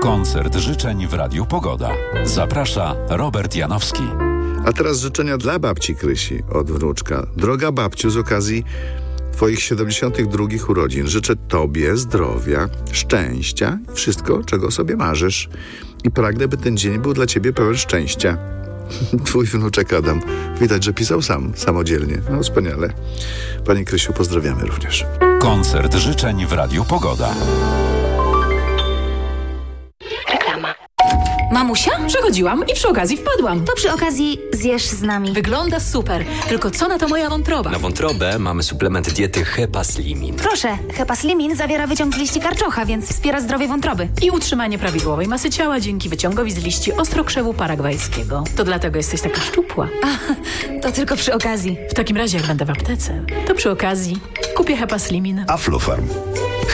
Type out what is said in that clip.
Koncert życzeń w Radiu Pogoda. Zaprasza Robert Janowski. A teraz życzenia dla babci Krysi od wnuczka. Droga babciu, z okazji twoich 72 urodzin życzę tobie zdrowia, szczęścia i wszystko, czego sobie marzysz. I pragnę, by ten dzień był dla ciebie pełen szczęścia. Twój wnuczek Adam. Widać, że pisał samodzielnie. No wspaniale. Pani Krysiu, pozdrawiamy również. Koncert życzeń w Radiu Pogoda. Mamusia? Przechodziłam i przy okazji wpadłam. To przy okazji zjesz z nami. Wygląda super, tylko co na to moja wątroba? Na wątrobę mamy suplement diety Hepaslimin. Proszę, Hepaslimin zawiera wyciąg z liści karczocha, więc wspiera zdrowie wątroby. I utrzymanie prawidłowej masy ciała dzięki wyciągowi z liści ostrokrzewu paragwajskiego. To dlatego jesteś taka szczupła. To tylko przy okazji. W takim razie, jak będę w aptece, to przy okazji kupię Hepaslimin. Aflofarm.